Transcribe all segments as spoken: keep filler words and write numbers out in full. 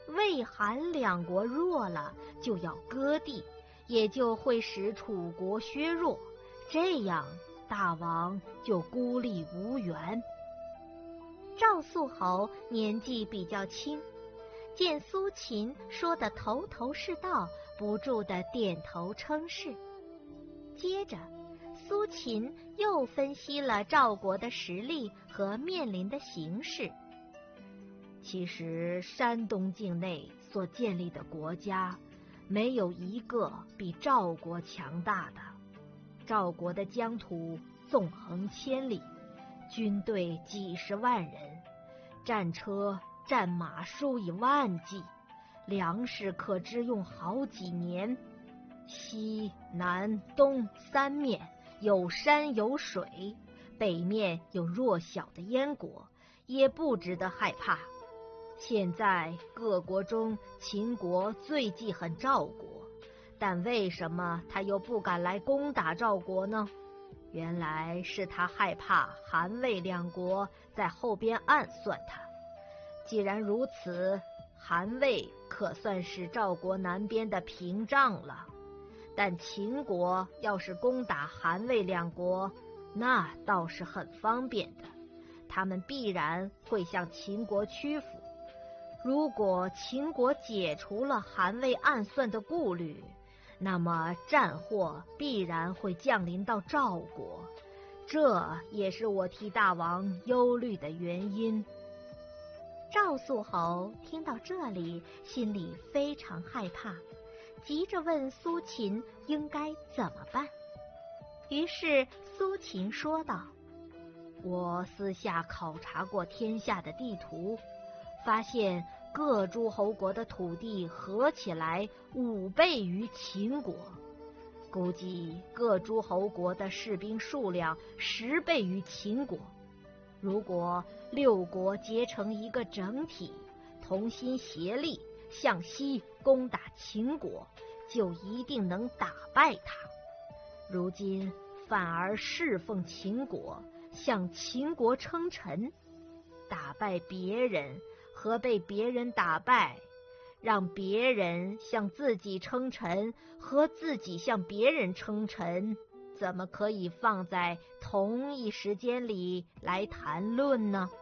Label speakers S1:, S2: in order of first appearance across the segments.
S1: 魏韩两国弱了就要割地，也就会使楚国削弱，这样大王就孤立无援。赵肃侯年纪比较轻，见苏秦说的头头是道，不住地点头称是。接着苏秦又分析了赵国的实力和面临的形势。其实山东境内所建立的国家，没有一个比赵国强大的。赵国的疆土纵横千里，军队几十万人，战车战马数以万计，粮食可支用好几年。西南东三面有山有水，北面有弱小的燕国，也不值得害怕。现在各国中，秦国最记恨赵国，但为什么他又不敢来攻打赵国呢？原来是他害怕韩魏两国在后边暗算他。既然如此，韩魏可算是赵国南边的屏障了。但秦国要是攻打韩魏两国，那倒是很方便的，他们必然会向秦国屈服。如果秦国解除了韩魏暗算的顾虑，那么战祸必然会降临到赵国，这也是我替大王忧虑的原因。赵肃侯听到这里，心里非常害怕，急着问苏秦应该怎么办。于是苏秦说道：我私下考察过天下的地图，发现各诸侯国的土地合起来五倍于秦国，估计各诸侯国的士兵数量十倍于秦国。如果六国结成一个整体，同心协力向西攻打秦国，就一定能打败他。如今反而侍奉秦国，向秦国称臣，打败别人和被别人打败，让别人向自己称臣和自己向别人称臣，怎么可以放在同一时间里来谈论呢？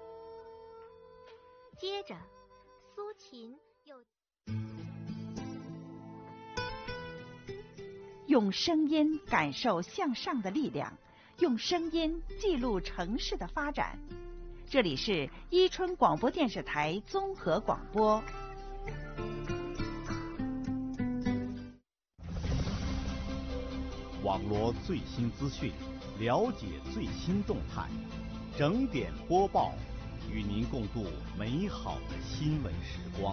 S1: 接着苏秦又
S2: 用声音感受向上的力量，用声音记录城市的发展。这里是伊春广播电视台综合广播。
S3: 网罗最新资讯，了解最新动态，整点播报，与您共度美好的新闻时光。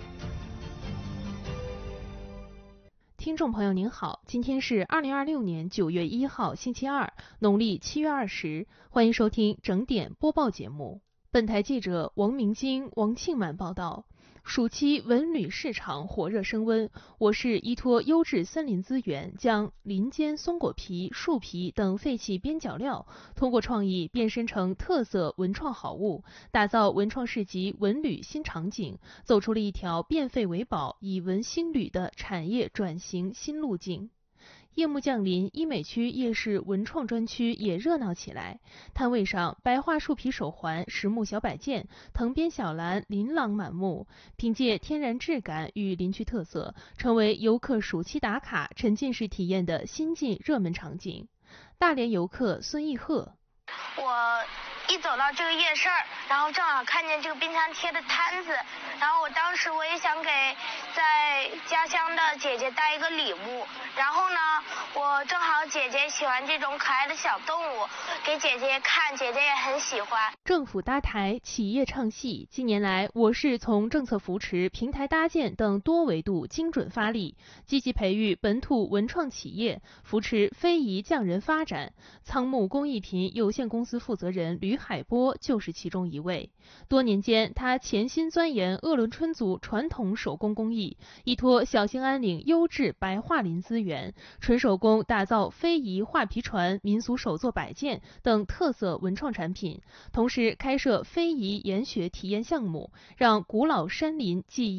S4: 听众朋友您好，今天是二零二六年九月一号星期二，农历七月二十，欢迎收听整点播报节目。本台记者王明晶、王庆满报道。暑期文旅市场火热升温，我市依托优质森林资源，将林间松果皮、树皮等废弃边角料，通过创意变身成特色文创好物，打造文创市集文旅新场景，走出了一条变废为宝、以文兴旅的产业转型新路径。夜幕降临，医美区夜市文创专区也热闹起来。摊位上，白桦树皮手环、实木小摆件、藤编小篮琳琅满目，凭借天然质感与林区特色，成为游客暑期打卡、沉浸式体验的新晋热门场景。大连游客孙义鹤：
S5: 我一走到这个夜市，然后正好看见这个冰箱贴的摊子，然后我当时我也想给在家乡的姐姐带一个礼物，然后呢，我正好姐姐喜欢这种可爱的小动物，给姐姐看，姐姐也很喜欢。
S4: 政府搭台，企业唱戏。近年来，我市从政策扶持、平台搭建等多维度精准发力，积极培育本土文创企业，扶持非遗匠人发展。仓木工艺品有限公司负责人吕海波就是其中一位。多年间，他潜心钻研鄂伦春族传统手工工艺，依托小兴安岭优质白桦林资源，纯手工打造非遗画皮船、民俗手作摆件等特色文创产品，同时开设非遗研学体验项目，让古老山林技艺